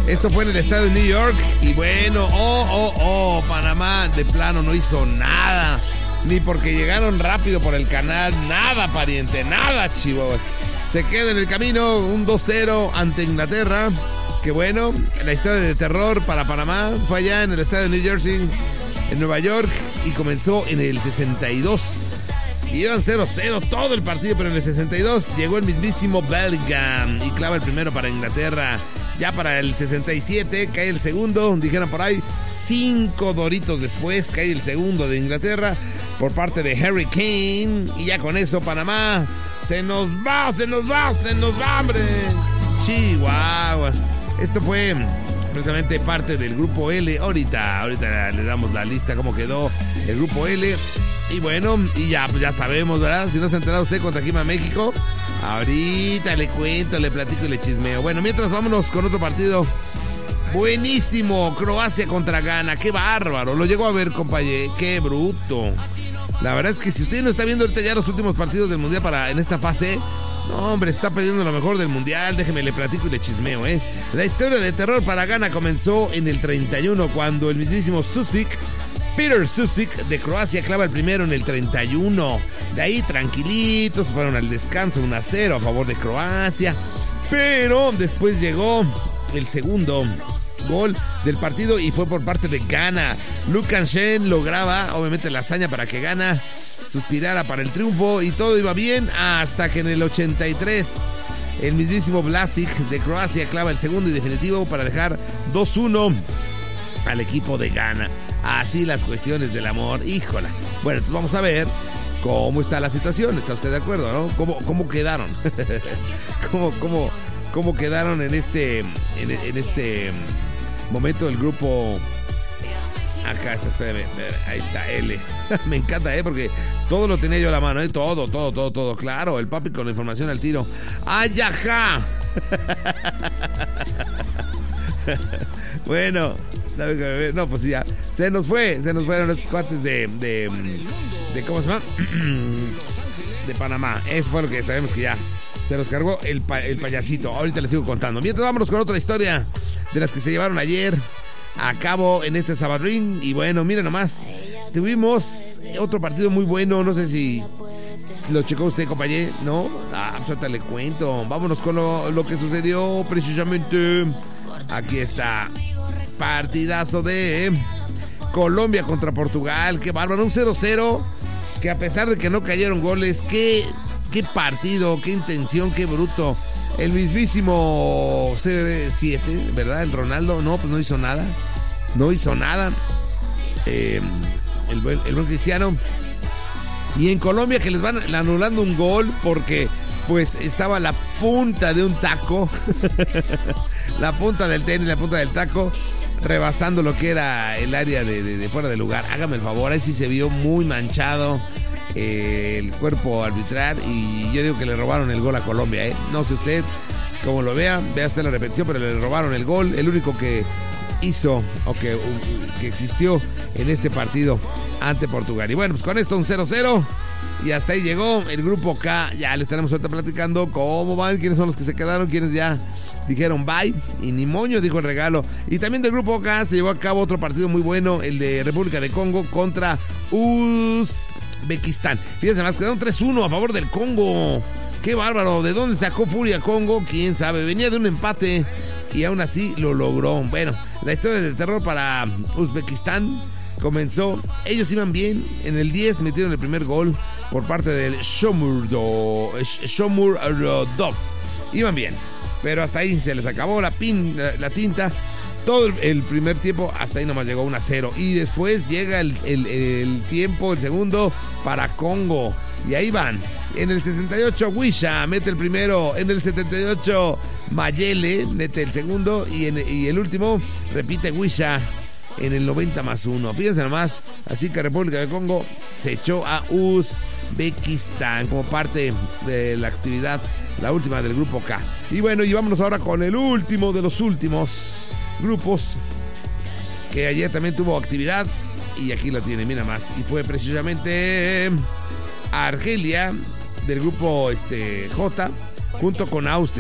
Esto fue en el estado de New York. Y bueno, Panamá de plano no hizo nada. Ni porque llegaron rápido por el canal. Nada, pariente, nada, Chihuahua. Se queda en el camino un 2-0 ante Inglaterra. Que bueno, la historia de terror para Panamá fue allá en el estado de New Jersey, en Nueva York, y comenzó en el 62. Iban 0-0 todo el partido, pero en el 62 llegó el mismísimo Bellingham y clava el primero para Inglaterra. Ya para el 67 cae el segundo, dijeron por ahí, 5 doritos después cae el segundo de Inglaterra por parte de Harry Kane. Y ya con eso Panamá se nos va, hombre. Chihuahua. Esto fue precisamente parte del grupo L. Ahorita le damos la lista cómo quedó el grupo L. Y bueno, y ya sabemos, ¿verdad? Si no se ha enterado usted contra quién va México, ahorita le cuento, le platico y le chismeo. Bueno, mientras vámonos con otro partido buenísimo. Croacia contra Ghana. ¡Qué bárbaro! Lo llegó a ver, compañero. ¡Qué bruto! La verdad es que si usted no está viendo ahorita ya los últimos partidos del Mundial en esta fase, no, hombre, está perdiendo lo mejor del Mundial. Déjeme, le platico y le chismeo, ¿eh? La historia de terror para Ghana comenzó en el 31, cuando el mismísimo Peter Susic de Croacia clava el primero en el 31. De ahí tranquilitos, fueron al descanso 1-0 a favor de Croacia. Pero después llegó el segundo gol del partido y fue por parte de Ghana. Lukan Shen lograba obviamente la hazaña para que Ghana suspirara para el triunfo, y todo iba bien hasta que en el 83 el mismísimo Vlasic de Croacia clava el segundo y definitivo para dejar 2-1 al equipo de Ghana. Así las cuestiones del amor, híjola. Bueno, entonces vamos a ver cómo está la situación. ¿Está usted de acuerdo, no? ¿Cómo quedaron? ¿Cómo quedaron en este momento del grupo? Acá está, espérame, ahí está, L. Me encanta, porque todo lo tenía yo a la mano, todo. Claro, el papi con la información al tiro. ¡Ay, ajá! Bueno, no, pues ya, se nos fueron estos cuates de ¿cómo se llama? De Panamá. Eso fue lo que sabemos, que ya se los cargó el payasito. Ahorita les sigo contando. Mientras, vámonos con otra historia de las que se llevaron ayer a cabo en este Sabadrín. Y bueno, miren nomás, tuvimos otro partido muy bueno. No sé si lo checó usted, compañero, ¿no? Suelta, le cuento. Vámonos con lo que sucedió precisamente. Aquí está, partidazo de Colombia contra Portugal. Qué bárbaro, un 0-0, que a pesar de que no cayeron goles, qué partido, qué intención, qué bruto. El mismísimo CR7, ¿verdad? El Ronaldo, no, pues no hizo nada. El buen Cristiano. Y en Colombia, que les van anulando un gol porque pues estaba la punta de un taco, la punta del tenis, la punta del taco, rebasando lo que era el área de fuera de lugar. Hágame el favor, ahí sí se vio muy manchado el cuerpo arbitral, y yo digo que le robaron el gol a Colombia, ¿eh? No sé usted cómo lo vea usted la repetición, pero le robaron el gol, el único que hizo o que existió en este partido ante Portugal. Y bueno, pues con esto un 0-0, y hasta ahí llegó el grupo K. Ya le estaremos ahorita platicando cómo van, quiénes son los que se quedaron, quiénes ya dijeron bye, y ni moño, dijo el regalo. Y también del grupo K se llevó a cabo otro partido muy bueno, el de República de Congo contra Uzbekistán. Fíjense más, quedaron 3-1 a favor del Congo. ¡Qué bárbaro! ¿De dónde sacó furia Congo? ¿Quién sabe? Venía de un empate y aún así lo logró. Bueno, la historia de terror para Uzbekistán comenzó. Ellos iban bien. En el 10 metieron el primer gol por parte del Shomurodov. Iban bien, pero hasta ahí se les acabó la tinta. Todo el primer tiempo, hasta ahí nomás llegó 1-0. Y después llega el segundo para Congo. Y ahí van. En el 68 Wisha mete el primero. En el 78 Mayele mete el segundo. Y el último repite Wisha en el 90+1. Fíjense nomás. Así que República de Congo se echó a Uzbekistán como parte de la actividad, la última del grupo K. Y bueno, y vámonos ahora con el último de los últimos grupos, que ayer también tuvo actividad, y aquí lo tiene, mira más, y fue precisamente Argelia del grupo J junto con Austria.